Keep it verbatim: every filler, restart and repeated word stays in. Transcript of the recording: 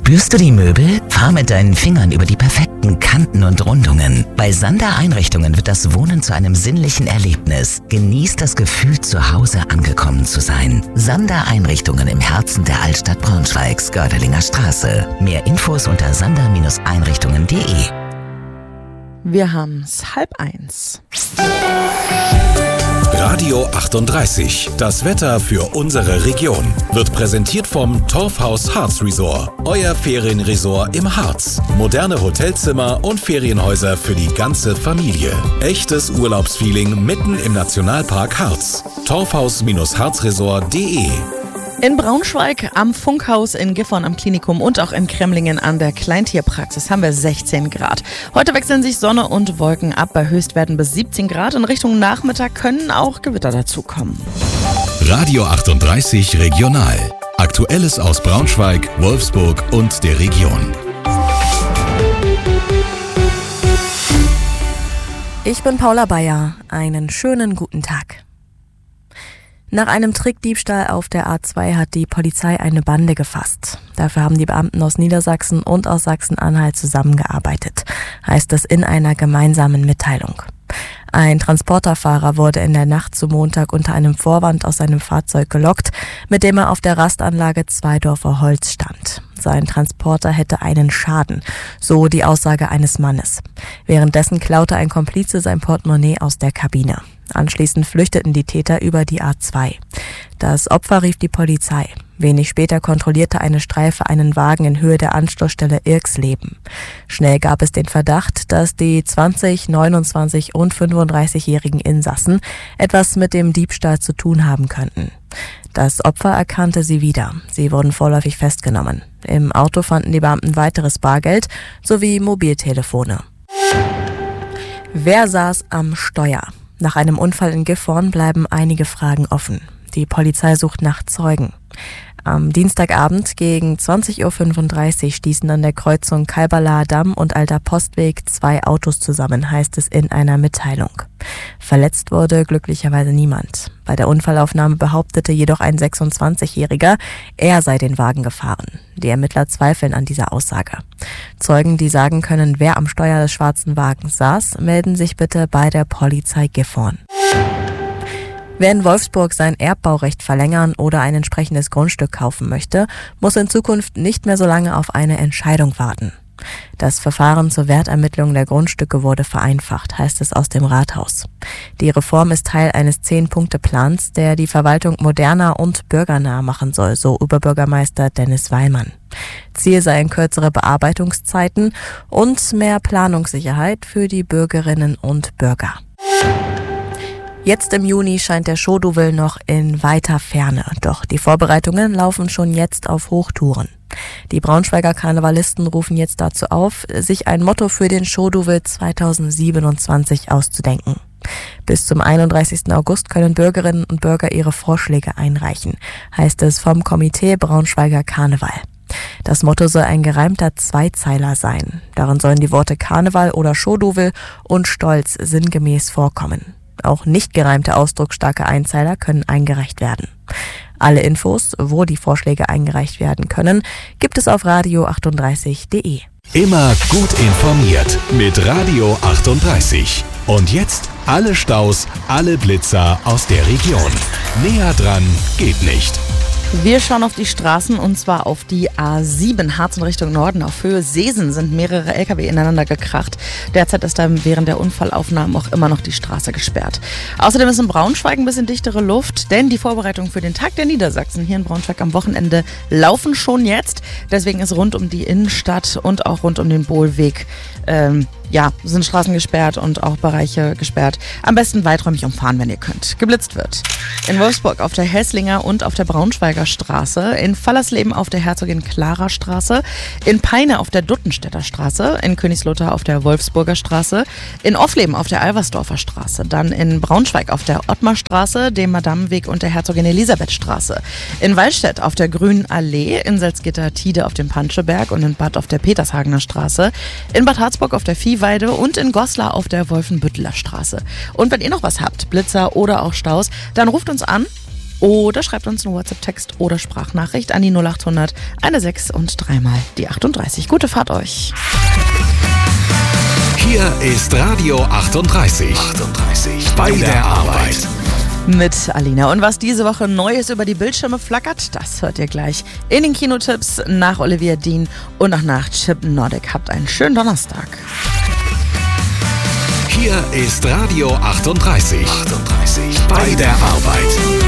Spürst du die Möbel? Fahr mit deinen Fingern über die perfekten Kanten und Rundungen. Bei Sander Einrichtungen wird das Wohnen zu einem sinnlichen Erlebnis. Genieß das Gefühl, zu Hause angekommen zu sein. Sander Einrichtungen im Herzen der Altstadt Braunschweigs, Gördelinge Straße. Mehr Infos unter sander Einrichtungen punkt de. Wir haben's halb eins. Radio achtunddreißig, das Wetter für unsere Region, wird präsentiert vom Torfhaus Harz Resort. Euer Ferienresort im Harz. Moderne Hotelzimmer und Ferienhäuser für die ganze Familie. Echtes Urlaubsfeeling mitten im Nationalpark Harz. torfhaus Harzresort punkt de. In Braunschweig, am Funkhaus, in Gifhorn am Klinikum und auch in Kremlingen an der Kleintierpraxis haben wir sechzehn Grad. Heute wechseln sich Sonne und Wolken ab. Bei Höchstwerten bis siebzehn Grad. In Richtung Nachmittag können auch Gewitter dazukommen. Radio achtunddreißig Regional. Aktuelles aus Braunschweig, Wolfsburg und der Region. Ich bin Paula Bayer. Einen schönen guten Tag. Nach einem Trickdiebstahl auf der A zwei hat die Polizei eine Bande gefasst. Dafür haben die Beamten aus Niedersachsen und aus Sachsen-Anhalt zusammengearbeitet, heißt es in einer gemeinsamen Mitteilung. Ein Transporterfahrer wurde in der Nacht zu Montag unter einem Vorwand aus seinem Fahrzeug gelockt, mit dem er auf der Rastanlage Zweidorfer Holz stand. Sein Transporter hätte einen Schaden, so die Aussage eines Mannes. Währenddessen klaute ein Komplize sein Portemonnaie aus der Kabine. Anschließend flüchteten die Täter über die A zwei. Das Opfer rief die Polizei. Wenig später kontrollierte eine Streife einen Wagen in Höhe der Anschlusstelle Irksleben. Schnell gab es den Verdacht, dass die zwanzig-, neunundzwanzig- und fünfunddreißigjährigen Insassen etwas mit dem Diebstahl zu tun haben könnten. Das Opfer erkannte sie wieder. Sie wurden vorläufig festgenommen. Im Auto fanden die Beamten weiteres Bargeld sowie Mobiltelefone. Wer saß am Steuer? Nach einem Unfall in Gifhorn bleiben einige Fragen offen. Die Polizei sucht nach Zeugen. Am Dienstagabend gegen zwanzig Uhr fünfunddreißig stießen an der Kreuzung Kalberlaher Damm und Alter Postweg zwei Autos zusammen, heißt es in einer Mitteilung. Verletzt wurde glücklicherweise niemand. Bei der Unfallaufnahme behauptete jedoch ein sechsundzwanzigjähriger, er sei den Wagen gefahren. Die Ermittler zweifeln an dieser Aussage. Zeugen, die sagen können, wer am Steuer des schwarzen Wagens saß, melden sich bitte bei der Polizei Gifhorn. Wer in Wolfsburg sein Erbbaurecht verlängern oder ein entsprechendes Grundstück kaufen möchte, muss in Zukunft nicht mehr so lange auf eine Entscheidung warten. Das Verfahren zur Wertermittlung der Grundstücke wurde vereinfacht, heißt es aus dem Rathaus. Die Reform ist Teil eines Zehn-Punkte-Plans, der die Verwaltung moderner und bürgernah machen soll, so Oberbürgermeister Dennis Weilmann. Ziel seien kürzere Bearbeitungszeiten und mehr Planungssicherheit für die Bürgerinnen und Bürger. Jetzt im Juni scheint der Show-Douvel noch in weiter Ferne, doch die Vorbereitungen laufen schon jetzt auf Hochtouren. Die Braunschweiger Karnevalisten rufen jetzt dazu auf, sich ein Motto für den Show-Douvel zweitausendsiebenundzwanzig auszudenken. Bis zum einunddreißigsten August können Bürgerinnen und Bürger ihre Vorschläge einreichen, heißt es vom Komitee Braunschweiger Karneval. Das Motto soll ein gereimter Zweizeiler sein. Darin sollen die Worte Karneval oder Show-Douvel und Stolz sinngemäß vorkommen. Auch nicht gereimte ausdrucksstarke Einzeiler können eingereicht werden. Alle Infos, wo die Vorschläge eingereicht werden können, gibt es auf radio achtunddreißig punkt de. Immer gut informiert mit Radio achtunddreißig. Und jetzt alle Staus, alle Blitzer aus der Region. Näher dran geht nicht. Wir schauen auf die Straßen und zwar auf die A sieben, Harz in Richtung Norden. Auf Höhe Seesen sind mehrere L K W ineinander gekracht. Derzeit ist da während der Unfallaufnahmen auch immer noch die Straße gesperrt. Außerdem ist in Braunschweig ein bisschen dichtere Luft, denn die Vorbereitungen für den Tag der Niedersachsen hier in Braunschweig am Wochenende laufen schon jetzt. Deswegen ist rund um die Innenstadt und auch rund um den Bohlweg ähm, ja, sind Straßen gesperrt und auch Bereiche gesperrt. Am besten weiträumig umfahren, wenn ihr könnt. Geblitzt wird. In Wolfsburg auf der Hesslinger und auf der Braunschweiger Straße, in Fallersleben auf der Herzogin Clara Straße, in Peine auf der Duttenstädter Straße, in Königslutter auf der Wolfsburger Straße, in Offleben auf der Alversdorfer Straße, dann in Braunschweig auf der Ottmarstraße, dem Madamenweg und der Herzogin Elisabeth Straße, in Wallstedt auf der Grünen Allee, in Salzgitter-Tide auf dem Panscheberg und in Bad auf der Petershagener Straße, in Bad Harzburg auf der Viehweide und in Goslar auf der Wolfenbütteler Straße. Und wenn ihr noch was habt, Blitzer oder auch Staus, dann ruft uns an oder schreibt uns einen WhatsApp-Text oder Sprachnachricht an die null acht hundert sechzehn und dreimal die achtunddreißig. Gute Fahrt euch. Hier ist Radio achtunddreißig. achtunddreißig. Bei der Arbeit. Mit Alina. Und was diese Woche Neues über die Bildschirme flackert, das hört ihr gleich in den Kinotipps nach Olivia Dean und auch nach Chip Nordic. Habt einen schönen Donnerstag. Hier ist Radio achtunddreißig. achtunddreißig. Bei der Arbeit.